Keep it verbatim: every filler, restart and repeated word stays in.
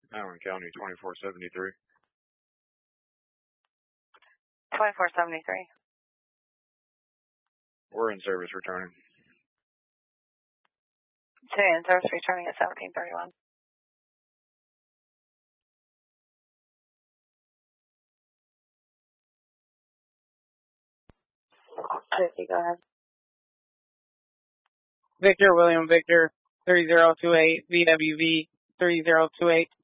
Allen County, twenty-four seventy-three. twenty-four seventy-three. We're in service returning. Today in service returning at seventeen thirty-one. fifty, go ahead. Victor William Victor three zero two eight V W V three zero two eight.